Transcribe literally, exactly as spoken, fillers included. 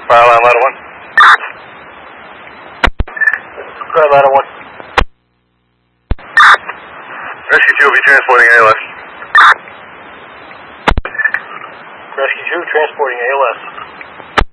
Fire line ladder one. Fire ladder one. Rescue two will be transporting A L S. Rescue two transporting A L S.